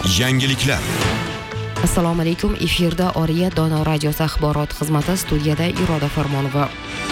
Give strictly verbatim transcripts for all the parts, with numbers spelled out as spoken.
Yangiliklar. Assalomu alaykum. Efirda Oriya Dono radiosi axborot xizmati, studiyada Iroda Farmonova.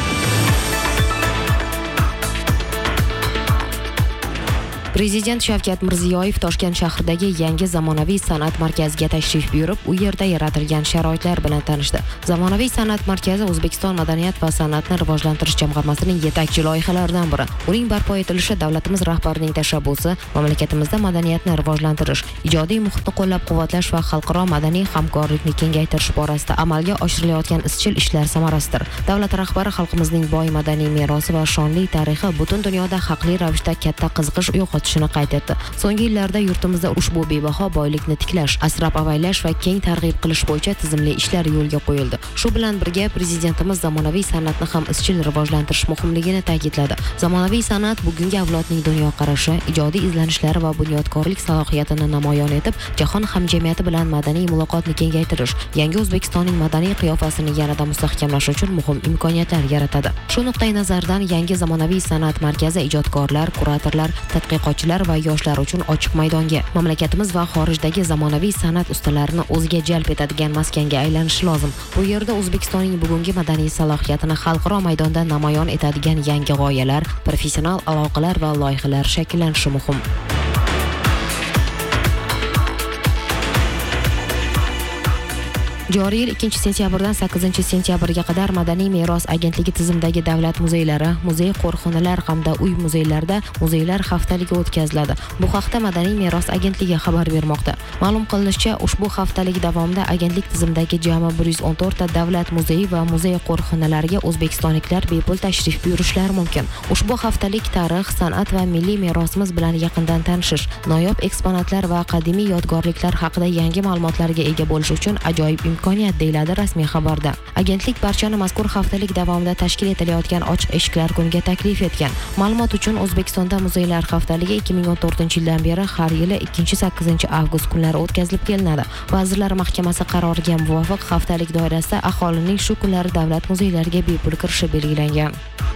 Prezident Shavkat Mirziyoyev Toshkent shahridagi yangi zamonaviy san'at markaziga tashrif buyurib, u yerda yaratilgan sharoitlar bilan tanishdi. Zamonaviy san'at markazi O'zbekiston madaniyat va san'atni rivojlantirish jamg'armasining yetakchi loyihalaridan biri. Uning barpo etilishi davlatimiz rahbarining tashabbusi, mamlakatimizda madaniyatni rivojlantirish, ijodiy muhitni qo'llab-quvvatlash va xalqaro madaniy hamkorlikni kengaytirish borasida amalga oshirilayotgan izchil ishlar samarasidir. Davlat rahbari xalqimizning boy madaniy merosi va shonli tarixi butun dunyoda haqli ravishda katta qiziqish uyg'otdi qayd etdi. So'nggi yillarda yurtimizda ushbu bebaho boylikni tiklash, asrab-avaylash va keng targ'ib qilish bo'yicha tizimli ishlar yo'lga qo'yildi. Shu bilan birga prezidentimiz zamonaviy san'atni ham izchil rivojlantirish muhimligini ta'kidladi. Zamonaviy san'at bugungi avlodning dunyoqarashi, ijodiy izlanishlari va bunyodkorlik salohiyatini namoyon etib, jahon hamjamiyati bilan madaniy muloqotni kengaytirish, yangi O'zbekistonning madaniy qiyofasini yanada mustahkamlash uchun muhim imkoniyatlar yaratadi. Shu nuqtai nazardan yangi zamonaviy san'at markazi ijodkorlar, kuratorlar, tadqiqotchilar va yoshlar uchun ochiq maydonga, mamlakatimiz va xorijdagi zamonaviy san'at ustalarini o'ziga jalb etadigan maskanga aylanishi lozim. Bu yerda O'zbekistonning bugungi madaniy salohiyatini xalqaro maydonda namoyon etadigan yangi g'oyalar, professional aloqalar va loyihalar shakllanishi muhim. Joriy yil ikkinchi sentyabrdan sakkizinchi sentyabrga qadar Madaniy meros agentligi tizimidagi davlat muzeylari, muzey qo'riqxonalar hamda uy muzeylarida muzeylar haftaligi o'tkaziladi. Bu haqda Madaniy meros agentligi xabar bermoqda. Ma'lum qilinishicha, ushbu haftalik davomida agentlik tizimidagi jami bir yuz o'n to'rt ta davlat muzeyi va muzey qo'riqxonalariga o'zbekistonliklar bepul tashrif buyurishlari mumkin. Ushbu haftalik tarix, san'at va milliy merosimiz bilan yaqindan tanishish, noyob eksponatlar va qadimiy yodgorliklar haqida yangi ma'lumotlarga ega bo'lish uchun ajoyib imkoniyat, deyiladi rasmiy xabarda. Agentlik barchani mazkur haftalik davomida tashkil etilayotgan ochiq eshiklar kuniga taklif etgan. Ma'lumot uchun O'zbekistonda muzeylar haftaligi ikki ming o'n to'rtinchi yildan beri har yili ikkinchi sakkizinchi avgust kunlari o'tkazilib kelinadi. Vazirlar Mahkamasi qaroriga muvofiq haftalik doirasida aholining shu kunlari davlat muzeylariga bepul kirishi belgilangan.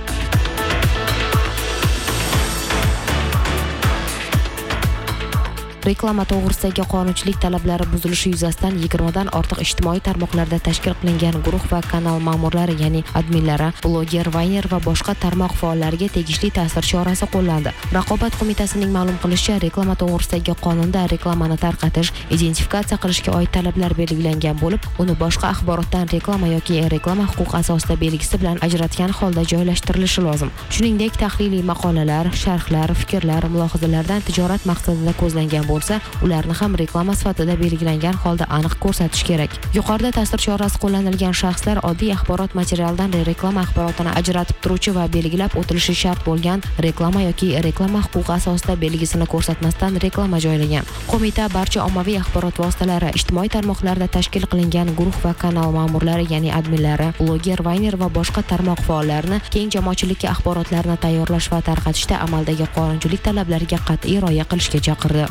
Reklama to'g'risidagi qonunchilik talablari buzilishi yuzasidan yigirmadan ortiq ijtimoiy tarmoqlarda tashkil qilingan guruh va kanal ma'murlari, ya'ni adminlari, bloger, vayner va boshqa tarmoq faollariga tegishli ta'sir chorasi qo'llandi. Raqobat qo'mitasining ma'lum qilishicha, reklama to'g'risidagi qonunda reklamani tarqatish, identifikatsiya qilishga oid talablar belgilangan bo'lib, uni boshqa axborotdan reklama yoki reklama huquqi asosida belgisi bilan ajratgan holda joylashtirilishi lozim. Shuningdek, tahliliy maqolalar, sharhlar, fikrlar, mulohazalardan tijorat maqsadida ko'zlangan bo'lsa, ularni ham reklama sifatida belgilangan holda aniq ko'rsatish kerak. Yuqorida ta'sir chorasi qo'llanilgan shaxslar oddiy axborot materialidan reklama axborotini ajratib turuvchi va belgilab o'tilishi shart bo'lgan reklama yoki reklama huquqi asosida belgisini ko'rsatmasdan reklama joylagan. Qo'mita barcha ommaviy axborot vositalari, ijtimoiy tarmoqlarda tashkil qilingan guruh va kanal ma'murlari, ya'ni adminlari, bloger, vayner va boshqa tarmoq faollarini keng jamoatchilikka axborotlarni tayyorlash va tarqatishda amaldagi qonunchilik talablariga qat'iy rioya qilishga chaqirdi.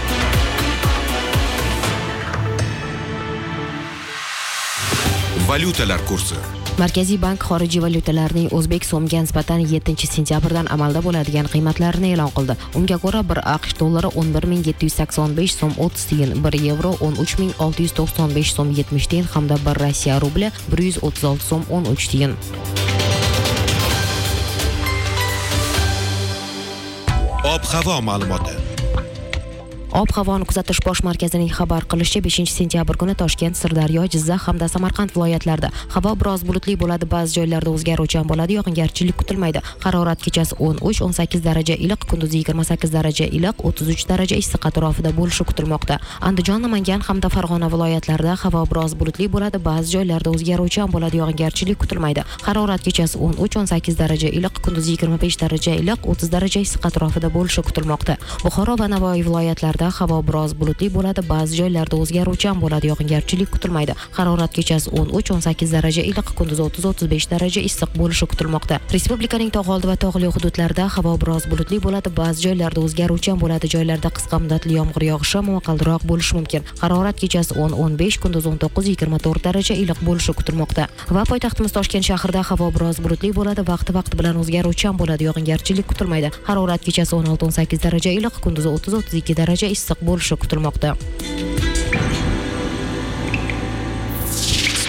Valyutalar kursi. Markaziy bank xorijiy valyutalarning o'zbek so'miga nisbatan yettinchi sentyabrdan amalda bo'ladigan qiymatlarini e'lon qildi. Unga ko'ra, bir AQSh dollari o'n bir ming yetti yuz sakson besh so'm o'ttiz tiyin, bir yevro o'n uch ming olti yuz to'qson besh so'm yetmish tiyin hamda bir Rossiya rubli bir yuz o'ttiz olti so'm o'n uch tiyin. Ob-havo ma'lumoti. Ob-havoni kuzatish bosh markazining xabar qilishicha, beshinchi sentyabr kuni Toshkent, Sirdaryo, Jizzax hamda Samarqand viloyatlarida havo biroz bulutli bo'ladi, ba'zi joylarda o'zgaruvchan bo'ladi, yog'ingarchilik kutilmaydi. Harorat kechasi o'n uch o'n sakkiz daraja iliq, kunduzi yigirma sakkiz daraja iliq, o'ttiz uch daraja issiq atrofida bo'lishi kutilmoqda. Andijon, Namangan hamda Farg'ona viloyatlarida havo biroz bulutli bo'ladi, ba'zi joylarda o'zgaruvchan bo'ladi, yog'ingarchilik kutilmaydi. Harorat kechasi o'n uch o'n sakkiz daraja iliq, kunduzi yigirma besh daraja iliq, o'ttiz daraja issiq atrofida bo'lishi kutilmoqda. Buxoro va Navoiy viloyatlarida havo biroz bulutli bo'ladi, ba'zi joylarda o'zgaruvchan bo'ladi, yog'ingarchilik kutilmaydi. Harorat kechasi o'n uch o'n sakkiz daraja iliq, kunduzi o'ttiz o'ttiz besh daraja issiq bo'lishi kutilmoqda. Respublikaning tog'oldi va tog'li hududlarida havo biroz bulutli bo'ladi, ba'zi joylarda o'zgaruvchan bo'ladi, joylarda qisqa muddatli yomg'ir yog'ishi, momaqaldiroq bo'lishi mumkin. Harorat kechasi o'n o'n besh, kunduzi o'n to'qqiz yigirma to'rt daraja iliq bo'lishi kutilmoqda. Va poytaxtimiz Toshkent shahrida havo biroz bulutli bo'ladi, vaqti-vaqti bilan o'zgaruvchan bo'ladi, yog'ingarchilik kutilmaydi. Harorat kechasi o'n olti o'n sakkiz daraja iliq, kunduzi o'ttiz o'ttiz ikki daraja issiq bo'lishi kutilmoqda.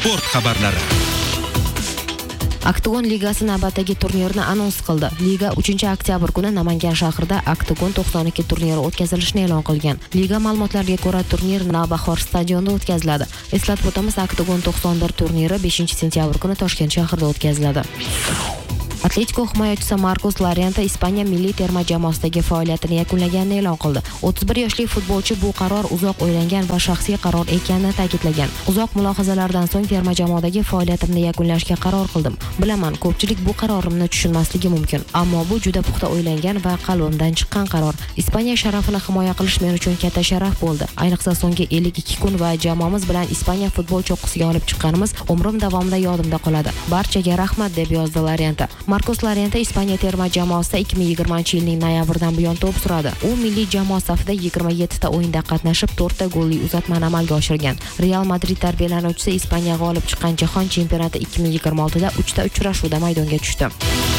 Sport xabarlari. Oktagon ligasi navbatdagi turnirni anons qildi. Liga uchinchi oktyabr kuni Namangan shahrida Oktagon to'qson ikki turniri o'tkazilishini e'lon qilgan. Liga ma'lumotlariga ko'ra, turnir Navbahor stadionida o'tkaziladi. Eslatib o'tamiz, Oktagon to'qson bir turniri beshinchi sentyabr kuni Toshkent shahrida o'tkaziladi. Atletico himoyachisi Marcos Llorente Ispaniya milliy terma jamoasidagi faoliyatini yakunlaganini e'lon qildi. o'ttiz bir yoshli futbolchi bu qaror uzoq o'ylangan va shaxsiy qaror ekanini ta'kidlagan. Uzoq mulohazalardan so'ng terma jamoadagi faoliyatimni yakunlashga qaror qildim. Bilaman, ko'pchilik bu qarorimni tushunmasligi mumkin, ammo bu juda puxta o'ylangan va qalbimdan chiqqan qaror. Ispaniya sharafini himoya qilish men uchun katta sharaf bo'ldi. Ayniqsa so'nggi ellik ikki kun va jamoamiz bilan Ispaniya futbol cho'qqisiga olib chiqqanimiz umrim davomida yodimda qoladi. Barchaga rahmat, deb yozdi Llorente. Marcos Llorente Ispaniya terma jamoasida ikki ming yigirmanchi yilning noyabridan buyon to'p suradi. U milliy jamoa safida yigirma yetti ta o'yinda qatnashib, to'rt ta golli uzatmani amalga oshirgan. Real Madrid tarbiyalanuvchisi Ispaniya g'olib chiqqan jahon chempionati ikki ming yigirma oltida uch ta uchrashuvda maydonga tushdi.